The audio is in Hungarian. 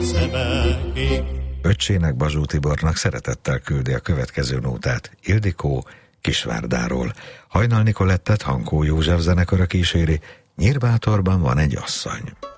szemekig. Öccsének, Bazsó Tibornak szeretettel küldi a következő nótát Ildikó Kisvárdáról. Hajnal Nicolettet Hankó József zenekara kíséri, Nyírbátorban van egy asszony.